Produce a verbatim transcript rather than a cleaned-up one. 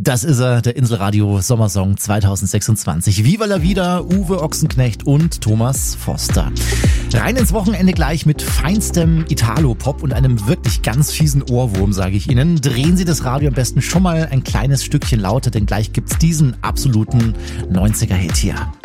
Das ist er, der Inselradio Sommersong zwanzig sechsundzwanzig. Viva la Vida, Uwe Ochsenknecht und Thomas Foster. Rein ins Wochenende gleich mit feinstem Italo-Pop und einem wirklich ganz fiesen Ohrwurm, sage ich Ihnen. Drehen Sie das Radio am besten schon mal ein kleines Stückchen lauter, denn gleich gibt's diesen absoluten neunziger-Hit hier.